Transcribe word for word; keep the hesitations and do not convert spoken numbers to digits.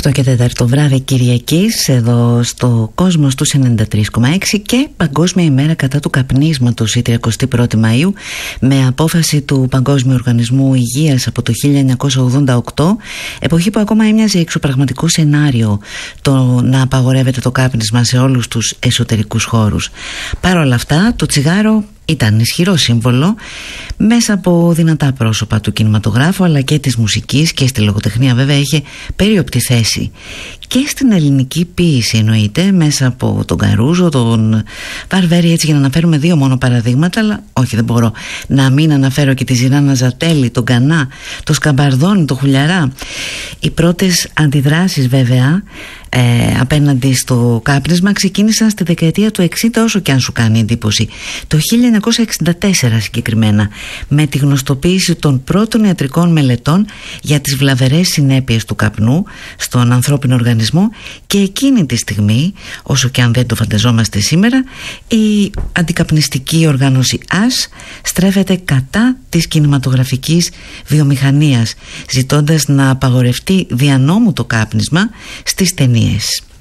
οκτώ και τέσσερα το βράδυ Κυριακής εδώ στο Κόσμος του ενενήντα τρία κόμμα έξι και Παγκόσμια ημέρα κατά του καπνίσματος η τριακοστή πρώτη Μαΐου, με απόφαση του Παγκόσμιου Οργανισμού Υγείας από το χίλια εννιακόσια ογδόντα οκτώ, εποχή που ακόμα έμοιαζε εξωπραγματικό σενάριο το να απαγορεύεται το κάπνισμα σε όλους τους εσωτερικούς χώρους. Παρ' όλα αυτά το τσιγάρο ήταν ισχυρό σύμβολο μέσα από δυνατά πρόσωπα του κινηματογράφου, αλλά και της μουσικής, και στη λογοτεχνία βέβαια είχε περίοπτη θέση, και στην ελληνική ποίηση εννοείται, μέσα από τον Καρούζο, τον Βαρβέρη, έτσι για να αναφέρουμε δύο μόνο παραδείγματα, αλλά όχι, δεν μπορώ να μην αναφέρω και τη Ζηράνα Ζατέλη, τον Κανά, τον Σκαμπαρδόνη, τον Χουλιαρά. Οι πρώτες αντιδράσεις βέβαια Ε, απέναντι στο κάπνισμα ξεκίνησαν στη δεκαετία του εξήντα, όσο και αν σου κάνει εντύπωση, το χίλια εννιακόσια εξήντα τέσσερα συγκεκριμένα, με τη γνωστοποίηση των πρώτων ιατρικών μελετών για τις βλαβερές συνέπειες του καπνού στον ανθρώπινο οργανισμό, και εκείνη τη στιγμή, όσο και αν δεν το φανταζόμαστε σήμερα, η αντικαπνιστική οργάνωση ΑΣ στρέφεται κατά της κινηματογραφικής βιομηχανίας, ζητώντας να απαγορευτεί δια νόμου το κάπνισμα στις ταινίες.